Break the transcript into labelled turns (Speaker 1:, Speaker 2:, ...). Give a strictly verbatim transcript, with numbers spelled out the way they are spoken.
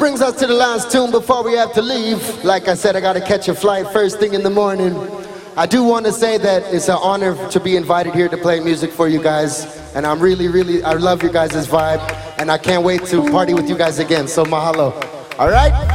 Speaker 1: brings us to the last tune before we have to leave. Like I said, I gotta catch a flight first thing in the morning. I do want to say that it's an honor to be invited here to play music for you guys. And I'm really, really, I love your guys' vibe. And I can't wait to party with you guys again. So mahalo. All right?